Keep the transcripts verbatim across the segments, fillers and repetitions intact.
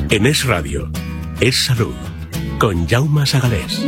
En Es Radio, Es Salud, con Jaume Sagalés.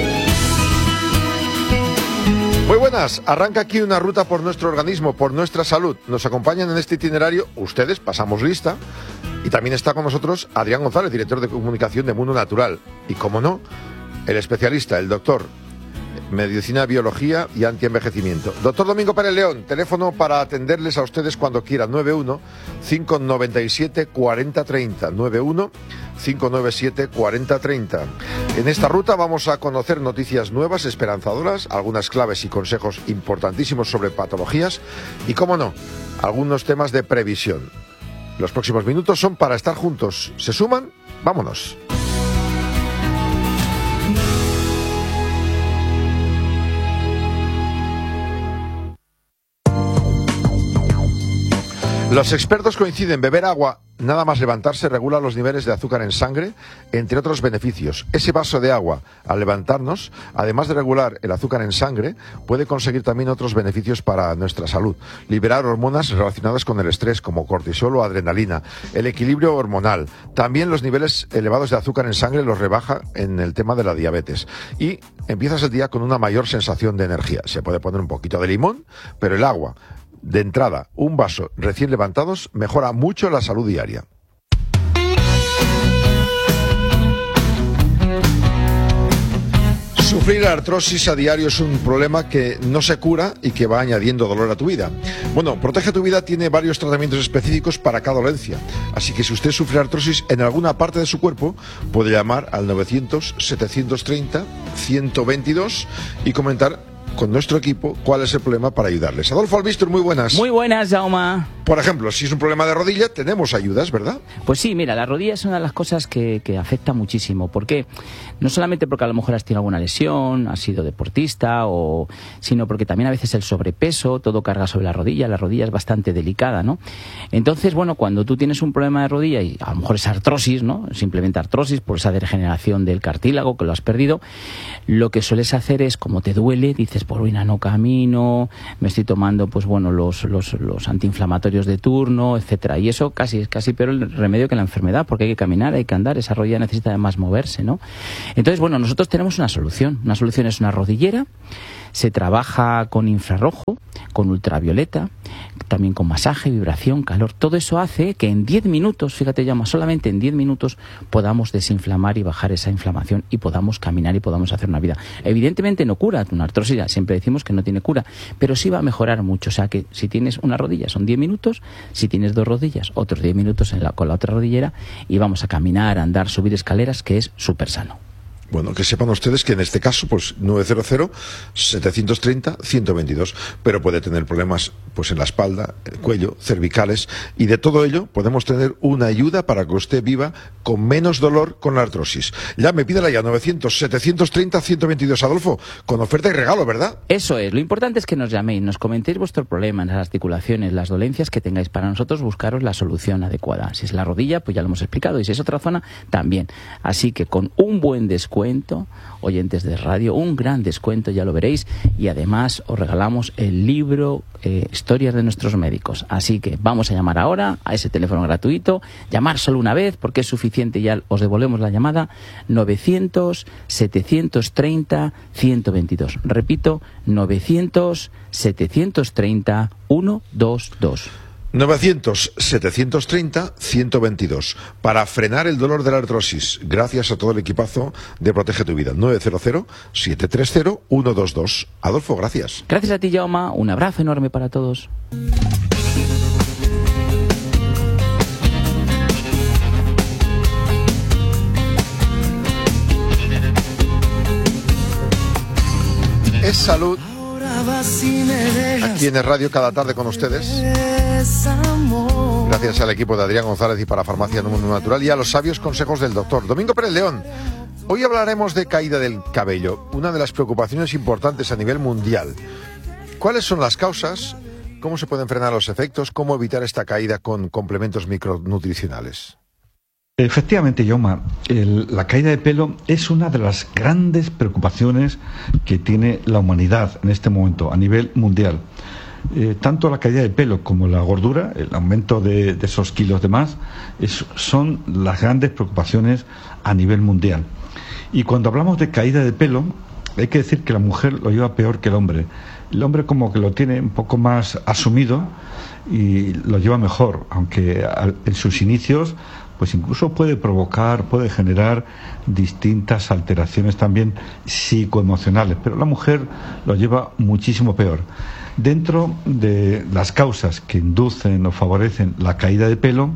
Muy buenas, arranca aquí una ruta por nuestro organismo, por nuestra salud. Nos acompañan en este itinerario ustedes, pasamos lista, y también está con nosotros Adrián González, director de comunicación de Mundo Natural. Y como no, el especialista, el doctor, Medicina, Biología y Antienvejecimiento. Doctor Domingo Pérez León, teléfono para atenderles a ustedes cuando quieran, nueve uno, cinco nueve siete, cuatro cero tres cero, nueve uno, cinco nueve siete, cuatro cero tres cero. En esta ruta vamos a conocer noticias nuevas, esperanzadoras, algunas claves y consejos importantísimos sobre patologías y, cómo no, algunos temas de previsión. Los próximos minutos son para estar juntos. ¿Se suman? ¡Vámonos! Los expertos coinciden, beber agua, nada más levantarse, regula los niveles de azúcar en sangre, entre otros beneficios. Ese vaso de agua, al levantarnos, además de regular el azúcar en sangre, puede conseguir también otros beneficios para nuestra salud. Liberar hormonas relacionadas con el estrés, como cortisol o adrenalina, el equilibrio hormonal. También los niveles elevados de azúcar en sangre los rebaja en el tema de la diabetes. Y empiezas el día con una mayor sensación de energía. Se puede poner un poquito de limón, pero el agua, de entrada, un vaso recién levantados, mejora mucho la salud diaria. Sufrir artrosis a diario es un problema que no se cura y que va añadiendo dolor a tu vida. Bueno, Protege tu Vida tiene varios tratamientos específicos para cada dolencia. Así que si usted sufre artrosis en alguna parte de su cuerpo, puede llamar al novecientos, setecientos treinta, ciento veintidós y comentar con nuestro equipo cuál es el problema para ayudarles. Adolfo Albistur, muy buenas. Muy buenas, Jaume. Por ejemplo, si es un problema de rodilla, tenemos ayudas, ¿verdad? Pues sí, mira, la rodilla es una de las cosas que, que afecta muchísimo. ¿Por qué? No solamente porque a lo mejor has tenido alguna lesión, has sido deportista, o sino porque también a veces el sobrepeso, todo carga sobre la rodilla. La rodilla es bastante delicada, ¿no? Entonces, bueno, cuando tú tienes un problema de rodilla y a lo mejor es artrosis, ¿no? Simplemente artrosis por esa degeneración del cartílago que lo has perdido, lo que sueles hacer es, como te duele, dices, por ruina no camino, me estoy tomando, pues bueno, los, los, los antiinflamatorios de turno, etcétera. Y eso casi es casi peor el remedio que la enfermedad, porque hay que caminar, hay que andar, esa rodilla necesita además moverse, ¿no? Entonces, bueno, nosotros tenemos una solución. Una solución es una rodillera. Se trabaja con infrarrojo, con ultravioleta, también con masaje, vibración, calor. Todo eso hace que en diez minutos, fíjate, llama, solamente en diez minutos podamos desinflamar y bajar esa inflamación y podamos caminar y podamos hacer una vida. Evidentemente no cura una artrosis, siempre decimos que no tiene cura, pero sí va a mejorar mucho. O sea que si tienes una rodilla son diez minutos, si tienes dos rodillas, otros diez minutos en la, con la otra rodillera y vamos a caminar, a andar, subir escaleras, que es súper sano. Bueno, que sepan ustedes que en este caso, pues novecientos, setecientos treinta, ciento veintidós, pero puede tener problemas pues en la espalda, el cuello, cervicales, y de todo ello podemos tener una ayuda para que usted viva con menos dolor con la artrosis. Ya me pídela ya, novecientos, setecientos treinta, ciento veintidós, Adolfo, con oferta y regalo, ¿verdad? Eso es, lo importante es que nos llaméis, nos comentéis vuestro problema, las articulaciones, las dolencias que tengáis, para nosotros buscaros la solución adecuada. Si es la rodilla, pues ya lo hemos explicado, y si es otra zona, también. Así que con un buen descuento, oyentes de radio, un gran descuento, ya lo veréis, y además os regalamos el libro eh, Historias de nuestros médicos. Así que vamos a llamar ahora a ese teléfono gratuito, llamar solo una vez porque es suficiente, ya os devolvemos la llamada, novecientos, setecientos treinta, ciento veintidós. Repito, novecientos, setecientos treinta, ciento veintidós. novecientos, setecientos treinta, ciento veintidós, para frenar el dolor de la artrosis, gracias a todo el equipazo de Protege tu Vida. Novecientos, setecientos treinta, ciento veintidós. Adolfo, gracias. Gracias a ti, Jaume, un abrazo enorme para todos. Es salud. Aquí en el radio cada tarde con ustedes. Gracias al equipo de Adrián González y para Farmacia Mundo Natural y a los sabios consejos del doctor Domingo Pérez León. Hoy hablaremos de caída del cabello, una de las preocupaciones importantes a nivel mundial. ¿Cuáles son las causas? ¿Cómo se pueden frenar los efectos? ¿Cómo evitar esta caída con complementos micronutricionales? Efectivamente, Jaume, el, la caída de pelo es una de las grandes preocupaciones que tiene la humanidad en este momento a nivel mundial. eh, tanto la caída de pelo como la gordura, el aumento de, de esos kilos de más, es, son las grandes preocupaciones a nivel mundial. Y cuando hablamos de caída de pelo, hay que decir que la mujer lo lleva peor que el hombre. El hombre como que lo tiene un poco más asumido y lo lleva mejor, aunque en sus inicios pues incluso puede provocar, puede generar distintas alteraciones también psicoemocionales, pero la mujer lo lleva muchísimo peor. Dentro de las causas que inducen o favorecen la caída de pelo,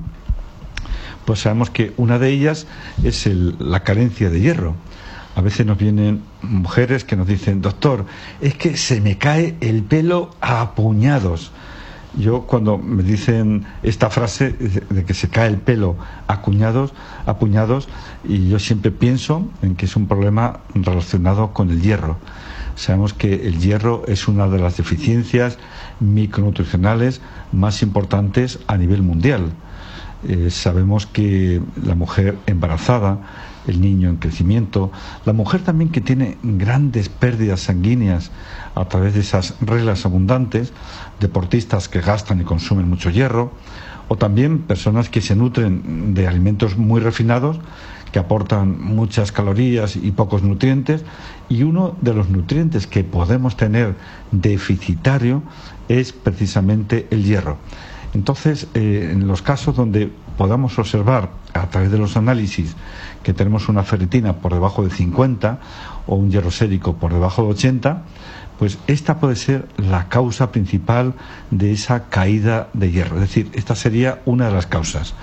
pues sabemos que una de ellas es el, la carencia de hierro. A veces nos vienen mujeres que nos dicen: doctor, es que se me cae el pelo a puñados. Yo, cuando me dicen esta frase de que se cae el pelo a puñados, a puñados, y yo siempre pienso en que es un problema relacionado con el hierro. Sabemos que el hierro es una de las deficiencias micronutricionales más importantes a nivel mundial. Eh, sabemos que la mujer embarazada, el niño en crecimiento, la mujer también que tiene grandes pérdidas sanguíneas a través de esas reglas abundantes, deportistas que gastan y consumen mucho hierro, o también personas que se nutren de alimentos muy refinados, que aportan muchas calorías y pocos nutrientes, y uno de los nutrientes que podemos tener deficitario es precisamente el hierro. Entonces, eh, en los casos donde podamos observar a través de los análisis que tenemos una ferritina por debajo de cincuenta o un hierro sérico por debajo de ochenta, pues esta puede ser la causa principal de esa caída de hierro. Es decir, esta sería una de las causas.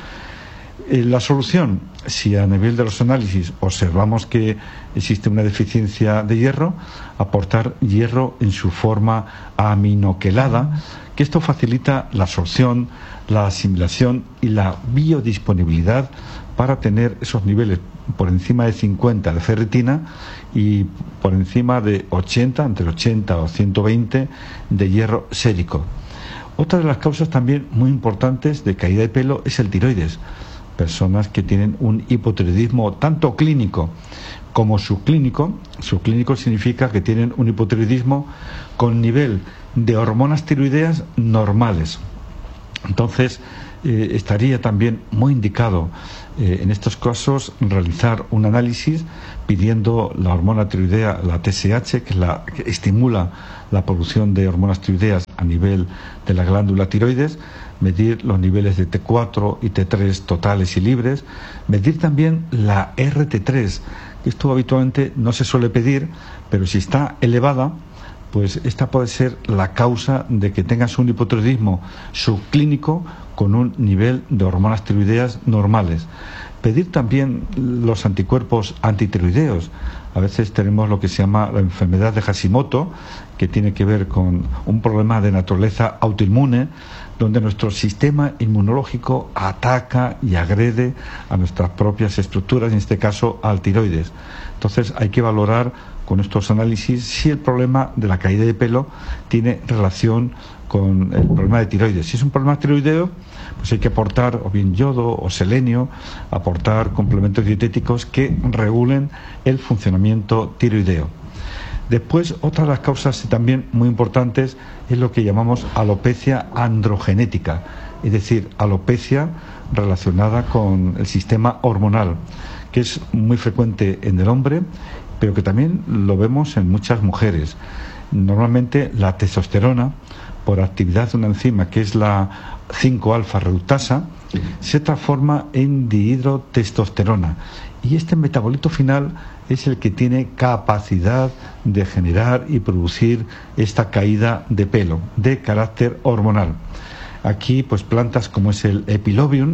Eh, la solución, si a nivel de los análisis observamos que existe una deficiencia de hierro, aportar hierro en su forma aminoquelada, que esto facilita la absorción, la asimilación y la biodisponibilidad para tener esos niveles por encima de cincuenta de ferritina y por encima de ochenta, entre ochenta o ciento veinte de hierro sérico. Otra de las causas también muy importantes de caída de pelo es el tiroides. Personas que tienen un hipotiroidismo tanto clínico como subclínico. Subclínico significa que tienen un hipotiroidismo con nivel de hormonas tiroideas normales. Entonces, eh, estaría también muy indicado eh, en estos casos realizar un análisis pidiendo la hormona tiroidea, la T S H, que, es la, que estimula la producción de hormonas tiroideas a nivel de la glándula tiroides, medir los niveles de T cuatro y T tres totales y libres, medir también la R T tres. Esto habitualmente no se suele pedir, pero si está elevada, pues esta puede ser la causa de que tengas un hipotiroidismo subclínico con un nivel de hormonas tiroideas normales. Pedir también los anticuerpos antitiroideos. A veces tenemos lo que se llama la enfermedad de Hashimoto, que tiene que ver con un problema de naturaleza autoinmune, donde nuestro sistema inmunológico ataca y agrede a nuestras propias estructuras, en este caso al tiroides. Entonces hay que valorar con estos análisis si el problema de la caída de pelo tiene relación con el problema de tiroides. Si es un problema tiroideo, pues hay que aportar o bien yodo o selenio, aportar complementos dietéticos que regulen el funcionamiento tiroideo. Después, otra de las causas también muy importantes es lo que llamamos alopecia androgenética, es decir, alopecia relacionada con el sistema hormonal, que es muy frecuente en el hombre, pero que también lo vemos en muchas mujeres. Normalmente la testosterona, por actividad de una enzima que es la cinco alfa reductasa, se transforma en dihidrotestosterona, y este metabolito final es el que tiene capacidad de generar y producir esta caída de pelo de carácter hormonal. Aquí pues plantas como es el epilobium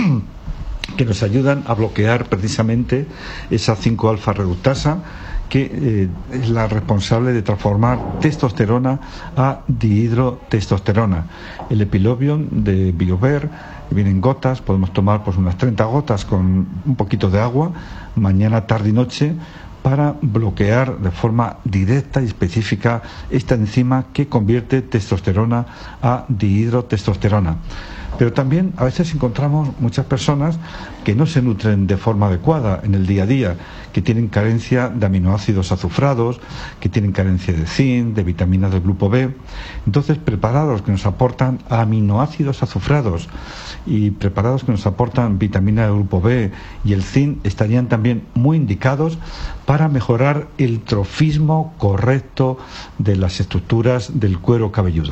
que nos ayudan a bloquear precisamente esa cinco alfa reductasa, que eh, es la responsable de transformar testosterona a dihidrotestosterona. El epilobium de Biover viene en gotas, podemos tomar pues unas treinta gotas con un poquito de agua, mañana, tarde y noche, para bloquear de forma directa y específica esta enzima que convierte testosterona a dihidrotestosterona. Pero también a veces encontramos muchas personas que no se nutren de forma adecuada en el día a día, que tienen carencia de aminoácidos azufrados, que tienen carencia de zinc, de vitaminas del grupo B. Entonces, preparados que nos aportan aminoácidos azufrados y preparados que nos aportan vitamina del grupo B y el zinc estarían también muy indicados para mejorar el trofismo correcto de las estructuras del cuero cabelludo.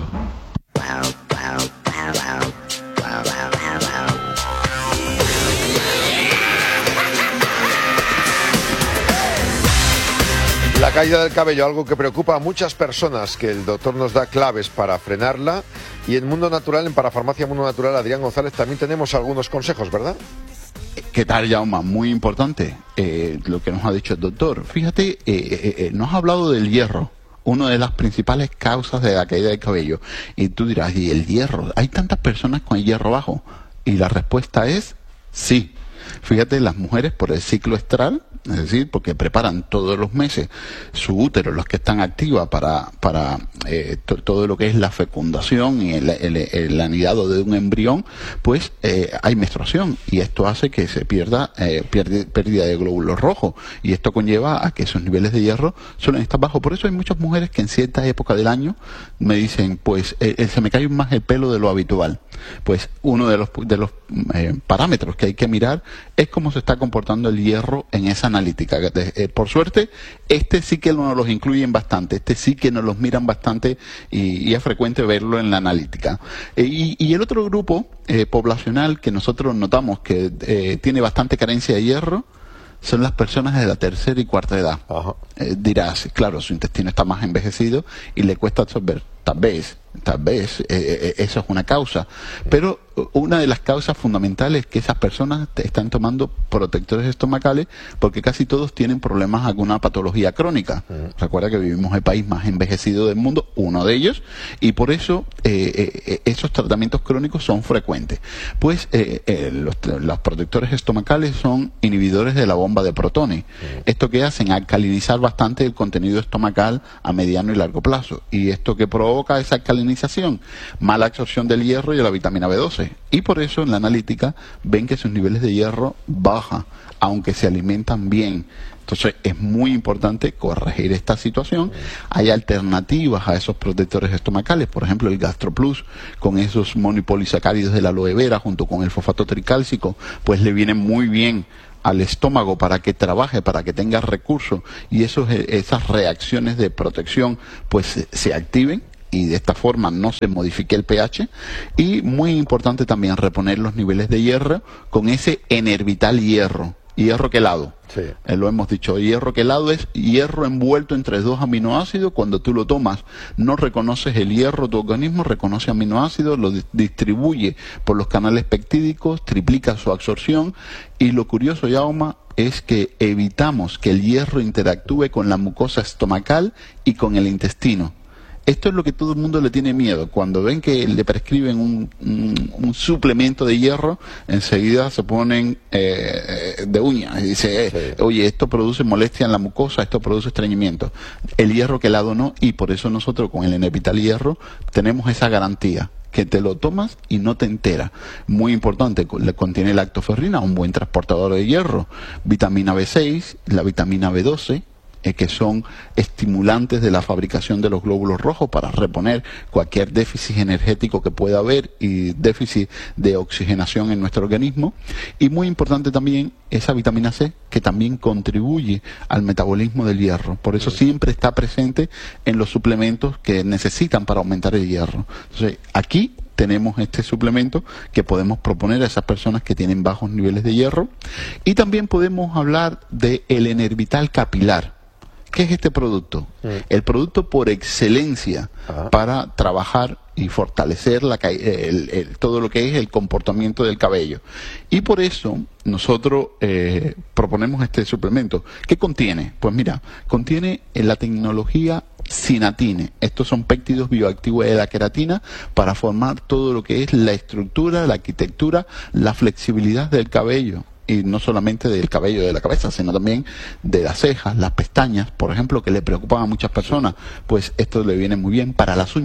La caída del cabello, algo que preocupa a muchas personas, que el doctor nos da claves para frenarla. Y en Mundo Natural, en Parafarmacia Mundo Natural, Adrián González, también tenemos algunos consejos, ¿verdad? ¿Qué tal, Jaume? Muy importante eh, lo que nos ha dicho el doctor. Fíjate, eh, eh, eh, nos ha hablado del hierro, una de las principales causas de la caída del cabello. Y tú dirás, ¿y el hierro? ¿Hay tantas personas con el hierro bajo? Y la respuesta es sí. Fíjate, las mujeres por el ciclo estral, es decir, porque preparan todos los meses su útero, los que están activas para, para eh, to, todo lo que es la fecundación y el, el, el anidado de un embrión, pues eh, hay menstruación y esto hace que se pierda eh, pierde, pérdida de glóbulos rojos y esto conlleva a que esos niveles de hierro suelen estar bajos. Por eso hay muchas mujeres que en cierta época del año me dicen, pues eh, se me cae más el pelo de lo habitual. Pues uno de los, de los eh, parámetros que hay que mirar es cómo se está comportando el hierro en esa analítica. Eh, por suerte, este sí que nos los incluyen bastante, este sí que nos los miran bastante y, y es frecuente verlo en la analítica. Eh, y, y el otro grupo eh, poblacional que nosotros notamos que eh, tiene bastante carencia de hierro son las personas de la tercera y cuarta edad. Eh, dirás, claro, su intestino está más envejecido y le cuesta absorber. Tal vez, tal vez, eh, eh, eso es una causa. Pero una de las causas fundamentales es que esas personas están tomando protectores estomacales porque casi todos tienen problemas de alguna patología crónica. Uh-huh. Recuerda que vivimos en el país más envejecido del mundo, uno de ellos, y por eso eh, eh, esos tratamientos crónicos son frecuentes. Pues eh, eh, los, los protectores estomacales son inhibidores de la bomba de protones. Uh-huh. Esto que hacen, alcalinizar bastante el contenido estomacal a mediano y largo plazo. Y esto que provoca esa alcalinización, mala absorción del hierro y de la vitamina B doce. Y por eso en la analítica ven que sus niveles de hierro bajan, aunque se alimentan bien. Entonces es muy importante corregir esta situación. Hay alternativas a esos protectores estomacales, por ejemplo el GastroPlus, con esos monopolisacáridos de la aloe vera junto con el fosfato tricálcico, pues le vienen muy bien al estómago para que trabaje, para que tenga recursos y esos, esas reacciones de protección pues se, se activen y de esta forma no se modifique el pH. Y muy importante también reponer los niveles de hierro con ese Enervital hierro, hierro quelado. Sí. Eh, lo hemos dicho, hierro quelado es hierro envuelto entre dos aminoácidos. Cuando tú lo tomas no reconoces el hierro, tu organismo reconoce aminoácidos, lo di- distribuye por los canales peptídicos, triplica su absorción y lo curioso, Jaume, es que evitamos que el hierro interactúe con la mucosa estomacal y con el intestino. Esto es lo que todo el mundo le tiene miedo. Cuando ven que le prescriben un, un, un suplemento de hierro, enseguida se ponen eh, de uñas y dice, eh, sí. oye, esto produce molestia en la mucosa, esto produce estreñimiento. El hierro quelado no, y por eso nosotros con el Enervital hierro tenemos esa garantía, que te lo tomas y no te entera. Muy importante, contiene lactoferrina, un buen transportador de hierro, vitamina B seis, la vitamina B doce, que son estimulantes de la fabricación de los glóbulos rojos para reponer cualquier déficit energético que pueda haber y déficit de oxigenación en nuestro organismo. Y muy importante también esa vitamina C, que también contribuye al metabolismo del hierro. Por eso siempre está presente en los suplementos que necesitan para aumentar el hierro. Entonces, aquí tenemos este suplemento que podemos proponer a esas personas que tienen bajos niveles de hierro. Y también podemos hablar de el Enervital capilar. ¿Qué es este producto? Mm. El producto por excelencia Ajá. para trabajar y fortalecer la, el, el, todo lo que es el comportamiento del cabello. Y por eso nosotros eh, proponemos este suplemento. ¿Qué contiene? Pues mira, contiene la tecnología Synatine. Estos son péptidos bioactivos de la queratina para formar todo lo que es la estructura, la arquitectura, la flexibilidad del cabello. Y no solamente del cabello de la cabeza, sino también de las cejas, las pestañas, por ejemplo, que le preocupan a muchas personas, pues esto le viene muy bien para las uñas.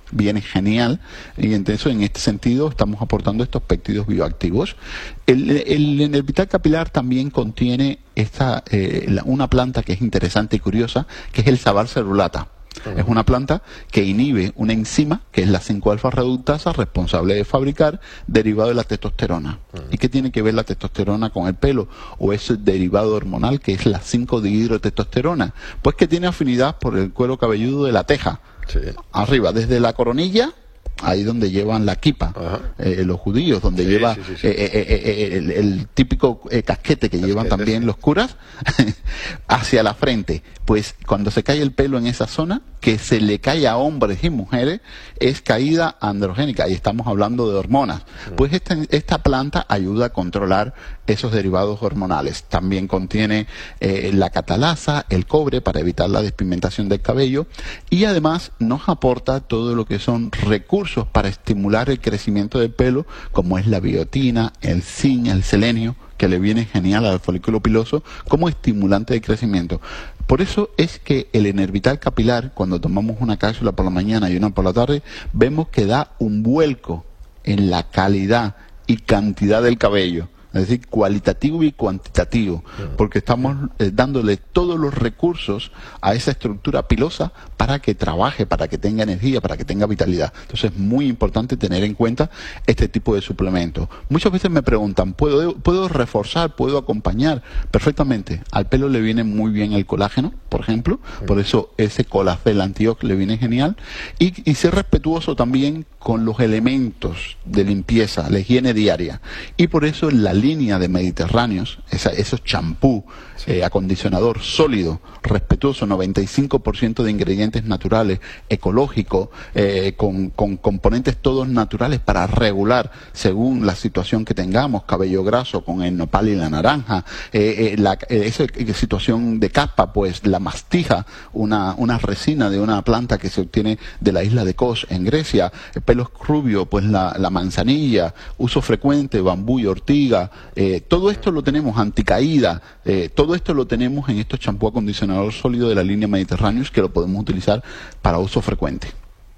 viene genial, y entonces en este sentido estamos aportando estos péptidos bioactivos. El, el Enervital capilar también contiene esta eh, la, una planta que es interesante y curiosa, que es el Sabar cerulata. Es una planta que inhibe una enzima, que es la cinco alfa reductasa, responsable de fabricar derivado de la testosterona. ¿Y qué tiene que ver la testosterona con el pelo? O ese derivado hormonal que es la cinco dihidrotestosterona. Pues que tiene afinidad por el cuero cabelludo de la teja. Sí. Arriba, desde la coronilla, ahí donde llevan la kipa, eh, los judíos, donde sí, lleva sí, sí, sí. Eh, eh, eh, el, el típico eh, casquete que casquete, llevan también sí. los curas, hacia la frente. Pues cuando se cae el pelo en esa zona, que se le cae a hombres y mujeres, es caída androgénica, y estamos hablando de hormonas. Pues esta, esta planta ayuda a controlar esos derivados hormonales. También contiene eh, la catalasa, el cobre, para evitar la despigmentación del cabello, y además nos aporta todo lo que son recursos para estimular el crecimiento del pelo, como es la biotina, el zinc, el selenio, que le viene genial al folículo piloso como estimulante de crecimiento. Por eso es que el Enervital capilar, cuando tomamos una cápsula por la mañana y una por la tarde, vemos que da un vuelco en la calidad y cantidad del cabello. Es decir, cualitativo y cuantitativo, porque estamos eh, dándole todos los recursos a esa estructura pilosa para que trabaje, para que tenga energía, para que tenga vitalidad. Entonces es muy importante tener en cuenta este tipo de suplementos. Muchas veces me preguntan, ¿puedo, ¿puedo reforzar, puedo acompañar? Perfectamente. Al pelo le viene muy bien el colágeno, por ejemplo, por eso ese Colacel Antiox le viene genial, y, y ser respetuoso también con los elementos de limpieza, la higiene diaria, y por eso la línea de Mediterráneos, esa, esos champú, sí. eh, acondicionador sólido, respetuoso, noventa y cinco por ciento de ingredientes naturales, ecológico, eh, con, con componentes todos naturales para regular según la situación que tengamos, cabello graso con el nopal y la naranja, eh, eh, la, eh, esa situación de caspa, pues la mastija, una, una resina de una planta que se obtiene de la isla de Kos en Grecia, pelos rubios, pues la, la manzanilla, uso frecuente, bambú y ortiga, eh, todo esto lo tenemos, anticaída, eh, todo esto lo tenemos en estos champú acondicionador sólido de la línea Mediterráneos, que lo podemos utilizar para uso frecuente.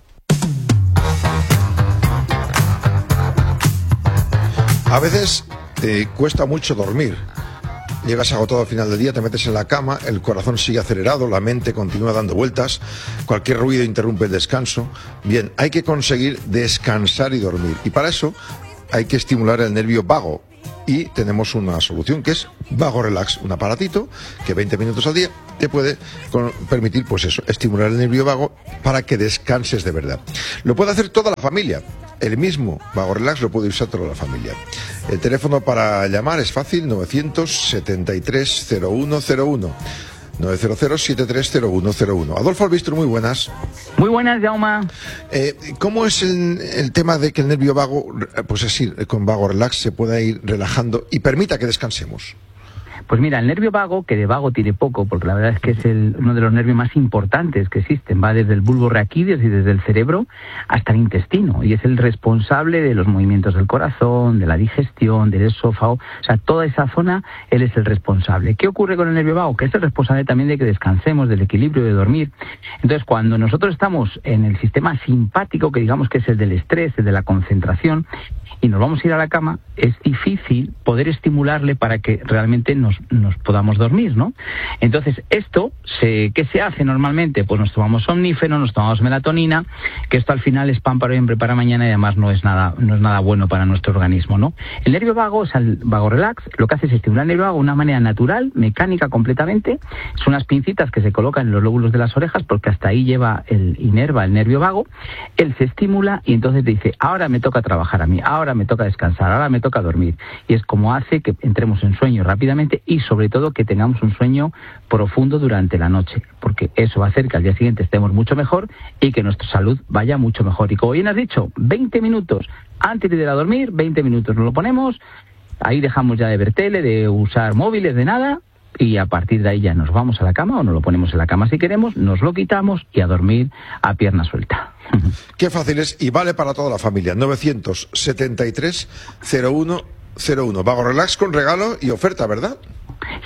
A veces te cuesta mucho dormir. Llegas agotado al final del día, te metes en la cama, el corazón sigue acelerado, la mente continúa dando vueltas, cualquier ruido interrumpe el descanso. Bien, hay que conseguir descansar y dormir. Y para eso hay que estimular el nervio vago. Y tenemos una solución que es Vago Relax, un aparatito que veinte minutos al día te puede con, permitir, pues eso, estimular el nervio vago para que descanses de verdad. Lo puede hacer toda la familia. El mismo Vago Relax lo puede usar toda la familia. El teléfono para llamar es fácil, novecientos setenta y tres cero uno cero uno. nueve cero cero siete tres cero uno cero uno. Adolfo Albistro, muy buenas. Muy buenas, Jaume. Eh, ¿Cómo es el, el tema de que el nervio vago, pues así, con Vago Relax se pueda ir relajando y permita que descansemos? Pues mira, el nervio vago, que de vago tiene poco, porque la verdad es que es el, uno de los nervios más importantes que existen, va desde el bulbo raquídeos y desde el cerebro hasta el intestino, y es el responsable de los movimientos del corazón, de la digestión, del esófago, o sea, toda esa zona, él es el responsable. ¿Qué ocurre con el nervio vago? Que es el responsable también de que descansemos, del equilibrio, de dormir. Entonces, cuando nosotros estamos en el sistema simpático, que digamos que es el del estrés, el de la concentración, y nos vamos a ir a la cama, es difícil poder estimularle para que realmente nos, nos podamos dormir, ¿no? Entonces, esto, se, ¿qué se hace normalmente? Pues nos tomamos somnífero, nos tomamos melatonina, que esto al final es pan para hoy, hambre para mañana, y además no es nada, no es nada bueno para nuestro organismo, ¿no? El nervio vago, o sea, el Vago Relax, lo que hace es estimular el nervio vago de una manera natural, mecánica completamente. Son unas pincitas que se colocan en los lóbulos de las orejas, porque hasta ahí lleva el inerva el nervio vago. Él se estimula y entonces te dice, ahora me toca trabajar a mí, ahora me toca descansar, ahora me toca dormir. Y es como hace que entremos en sueño rápidamente y sobre todo que tengamos un sueño profundo durante la noche, porque eso va a hacer que al día siguiente estemos mucho mejor y que nuestra salud vaya mucho mejor. Y como bien has dicho, veinte minutos antes de ir a dormir, veinte minutos nos lo ponemos, ahí dejamos ya de ver tele, de usar móviles, de nada, y a partir de ahí ya nos vamos a la cama o nos lo ponemos en la cama si queremos, nos lo quitamos y a dormir a pierna suelta. Qué fácil es y vale para toda la familia. novecientos setenta y tres cero uno cero uno. Vago Relax con regalo y oferta, ¿verdad?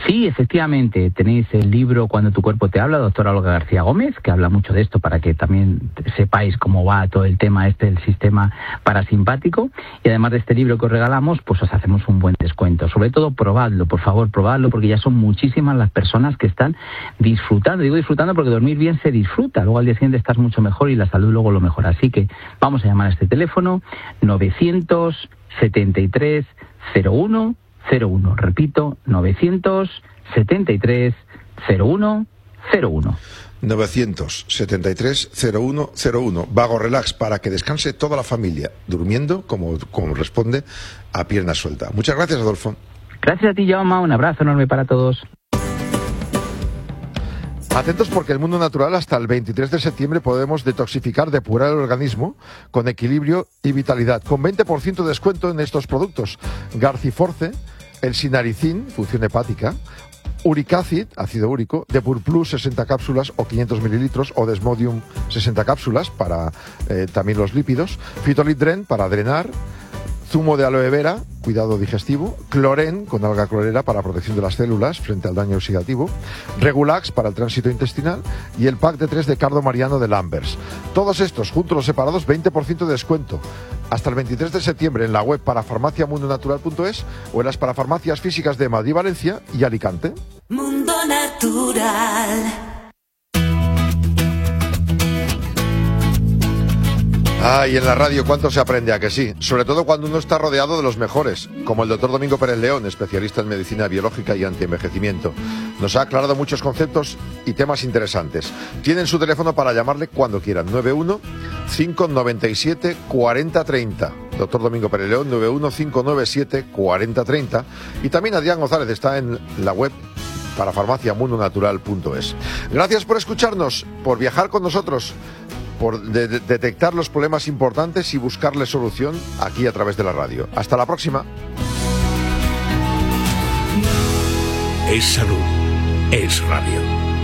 Sí, efectivamente, tenéis el libro Cuando tu cuerpo te habla, doctora Olga García Gómez, que habla mucho de esto para que también sepáis cómo va todo el tema este del sistema parasimpático. Y además de este libro que os regalamos, pues os hacemos un buen descuento. Sobre todo, probadlo, por favor, probadlo, porque ya son muchísimas las personas que están disfrutando. Digo disfrutando porque dormir bien se disfruta. Luego al día siguiente estás mucho mejor y la salud luego lo mejora. Así que vamos a llamar a este teléfono novecientos setenta y tres cero uno cero uno. Repito, novecientos setenta y tres cero uno cero uno. novecientos setenta y tres cero uno cero uno. Vago Relax, para que descanse toda la familia, durmiendo como, como responde, a pierna suelta. Muchas gracias, Adolfo. Gracias a ti, Jaume. Un abrazo enorme para todos. Atentos, porque el Mundo Natural hasta el veintitrés de septiembre podemos detoxificar, depurar el organismo con equilibrio y vitalidad, con veinte por ciento de descuento en estos productos: Garciforce, el Sinaricin, función hepática, Uricacid, ácido úrico, Depur Plus sesenta cápsulas o quinientos mililitros, o Desmodium sesenta cápsulas para eh, también los lípidos, Fitolitdren para drenar, zumo de aloe vera, cuidado digestivo, Cloren con alga clorera para protección de las células frente al daño oxidativo, Regulax para el tránsito intestinal y el pack de tres de Cardo Mariano de Lambers. Todos estos, juntos o separados, veinte por ciento de descuento. Hasta el veintitrés de septiembre en la web parafarmaciamundonatural punto es o en las parafarmacias físicas de Madrid, Valencia y Alicante. Mundo Natural. Ah, y en la radio cuánto se aprende, a que sí, sobre todo cuando uno está rodeado de los mejores, como el doctor Domingo Pérez León, especialista en medicina biológica y antienvejecimiento. Nos ha aclarado muchos conceptos y temas interesantes. Tienen su teléfono para llamarle cuando quieran, nueve uno cinco nueve siete cuatro cero tres cero. Doctor Domingo Pérez León, nueve uno cinco nueve siete cuatro cero tres cero. Y también Adrián González está en la web para farmaciamundonatural punto es. Gracias por escucharnos, por viajar con nosotros, por de- de- detectar los problemas importantes y buscarle solución aquí a través de la radio. Hasta la próxima. Es salud. Es radio.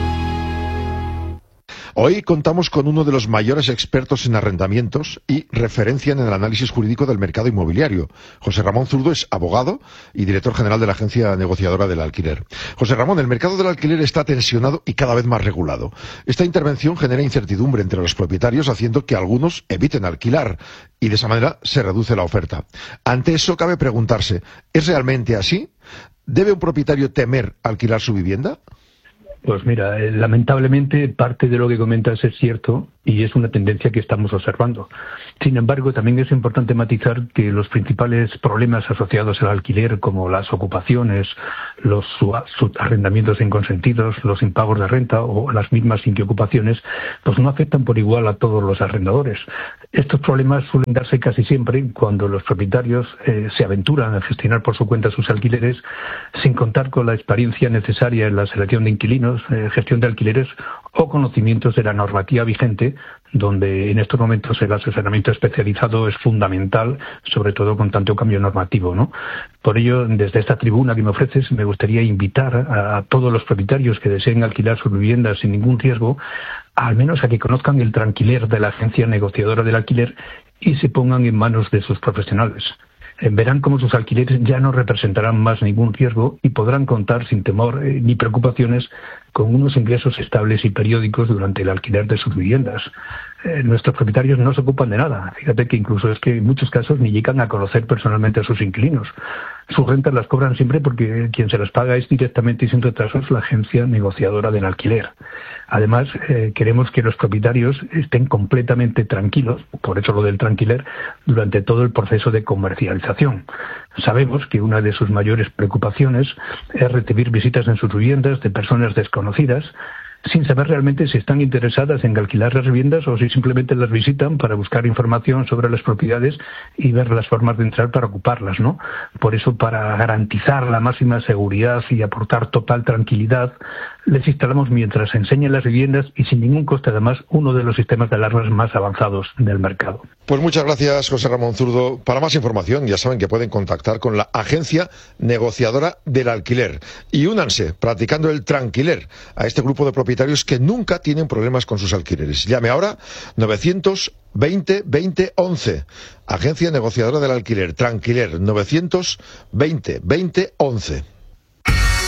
Hoy contamos con uno de los mayores expertos en arrendamientos y referencia en el análisis jurídico del mercado inmobiliario. José Ramón Zurdo es abogado y director general de la agencia negociadora del alquiler. José Ramón, el mercado del alquiler está tensionado y cada vez más regulado. Esta intervención genera incertidumbre entre los propietarios, haciendo que algunos eviten alquilar y de esa manera se reduce la oferta. Ante eso cabe preguntarse, ¿es realmente así? ¿Debe un propietario temer alquilar su vivienda? Pues mira, eh, lamentablemente parte de lo que comentas es cierto y es una tendencia que estamos observando. Sin embargo, también es importante matizar que los principales problemas asociados al alquiler, como las ocupaciones, los arrendamientos inconsentidos, los impagos de renta o las mismas inquiocupaciones, pues no afectan por igual a todos los arrendadores. Estos problemas suelen darse casi siempre cuando los propietarios eh, se aventuran a gestionar por su cuenta sus alquileres sin contar con la experiencia necesaria en la selección de inquilinos, eh, gestión de alquileres o conocimientos de la normativa vigente, donde en estos momentos el asesoramiento especializado es fundamental, sobre todo con tanto cambio normativo, ¿no? Por ello, desde esta tribuna que me ofreces, me gustaría invitar a, a todos los propietarios que deseen alquilar sus viviendas sin ningún riesgo, al menos a que conozcan el tranquiler de la agencia negociadora del alquiler y se pongan en manos de sus profesionales. Verán cómo sus alquileres ya no representarán más ningún riesgo y podrán contar sin temor eh, ni preocupaciones con unos ingresos estables y periódicos durante el alquiler de sus viviendas. Eh, nuestros propietarios no se ocupan de nada. Fíjate que incluso es que en muchos casos ni llegan a conocer personalmente a sus inquilinos. Sus rentas las cobran siempre porque quien se las paga es directamente y sin retrasos la agencia negociadora del alquiler. Además, eh, queremos que los propietarios estén completamente tranquilos, por eso lo del tranquiler, durante todo el proceso de comercialización. Sabemos que una de sus mayores preocupaciones es recibir visitas en sus viviendas de personas desconocidas, sin saber realmente si están interesadas en alquilar las viviendas o si simplemente las visitan para buscar información sobre las propiedades y ver las formas de entrar para ocuparlas, ¿no? Por eso, para garantizar la máxima seguridad y aportar total tranquilidad, les instalamos mientras enseñan las viviendas y sin ningún coste además uno de los sistemas de alarmas más avanzados del mercado. Pues muchas gracias, José Ramón Zurdo. Para más información, ya saben que pueden contactar con la agencia negociadora del alquiler y únanse, practicando el tranquiler, a este grupo de propietarios que nunca tienen problemas con sus alquileres. Llame ahora novecientos veinte veinte once. Agencia negociadora del alquiler, Tranquiler, novecientos veinte veinte once.